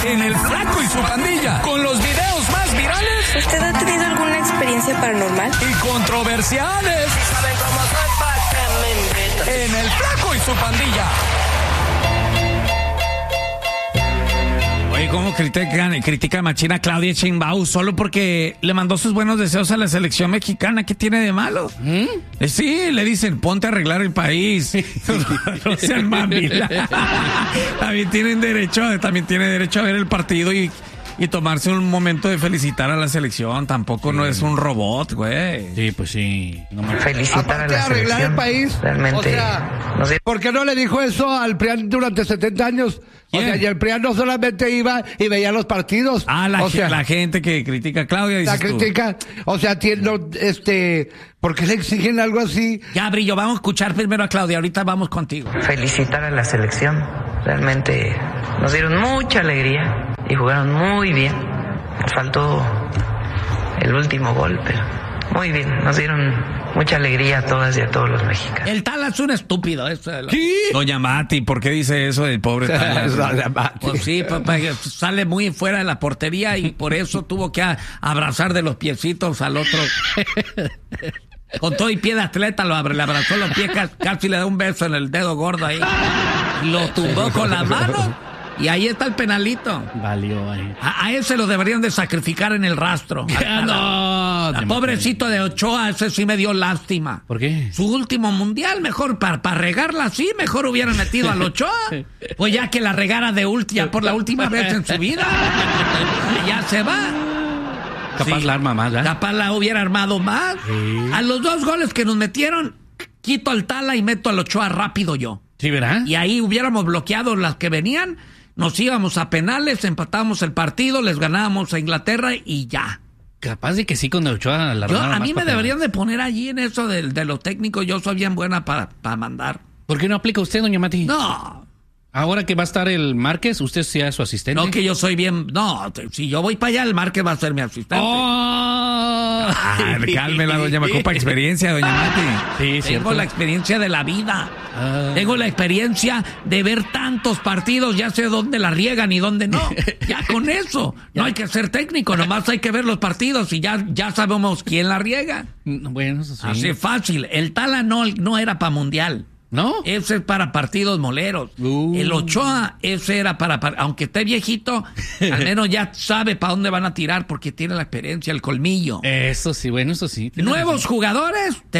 en El Flaco y su Pandilla, con los videos más virales. ¿Usted ha tenido alguna experiencia paranormal? Y controversiales. ¿Saben cómo soy pa' que me invitan? En El Flaco y su Pandilla. Oye, ¿cómo critica machina Claudia Sheinbaum solo porque le mandó sus buenos deseos a la selección mexicana? ¿Qué tiene de malo? Sí, le dicen, ponte a arreglar el país. No sean mamila. También tiene derecho a ver el partido y tomarse un momento de felicitar a la selección. Tampoco no es un robot, güey. Sí, pues sí. Felicitar a la arreglar selección. El país. Realmente. O sea, no sé. ¿por qué no le dijo eso al PRIAN durante 70 años? O sea, y el PRIAN no solamente iba y veía los partidos. La gente que critica a Claudia, dices la critica, o sea, ¿por qué le exigen algo así? Ya, Brillo, vamos a escuchar primero a Claudia, ahorita vamos contigo. Felicitar a la selección. Realmente nos dieron mucha alegría y jugaron muy bien. Nos faltó el último gol, pero muy bien. Nos dieron mucha alegría a todas y a todos los mexicanos. El Tala es un estúpido. ¿Sí? Doña Mati, ¿por qué dice eso del pobre Tala? Doña Mati. Pues sí, sale muy fuera de la portería y por eso tuvo que abrazar de los piecitos al otro. Con todo y pie de atleta le abrazó los pies, casi le da un beso en el dedo gordo ahí. Lo tumbó con las manos y ahí está el penalito. Valió ahí. A ese lo deberían de sacrificar en el rastro. Pobrecito de Ochoa, ese sí me dio lástima. ¿Por qué? Su último mundial, mejor para regarla así, mejor hubieran metido al Ochoa. Pues ya que la regara ya por la última vez en su vida. Ya se va. Capaz la arma más, ¿verdad? Capaz la hubiera armado más. Sí. A los 2 goles que nos metieron, quito al Tala y meto al Ochoa rápido yo. Sí, ¿verdad? Y ahí hubiéramos bloqueado las que venían, nos íbamos a penales, empatábamos el partido, les ganábamos a Inglaterra y ya. Capaz de que sí con el Ochoa la A mí me deberían de poner allí en eso de los técnicos, yo soy bien buena para mandar. ¿Por qué no aplica usted, doña Mati? No. Ahora que va a estar el Márquez, ¿usted sea su asistente? No, que yo soy bien... No, si yo voy para allá, el Márquez va a ser mi asistente. Cálmela, doña Macopa, experiencia, doña Mati. Sí, Tengo la experiencia de la vida. Tengo la experiencia de ver tantos partidos, ya sé dónde la riegan y dónde no. Ya con eso. No hay que ser técnico, nomás hay que ver los partidos y ya sabemos quién la riega. Bueno, eso sí. Así fácil. El Tala no era para mundial. ¿No? Ese es para partidos moleros. El Ochoa, ese era para... Aunque esté viejito, al menos ya sabe para dónde van a tirar porque tiene la experiencia, el colmillo. Eso sí, bueno, eso sí. Nuevos jugadores...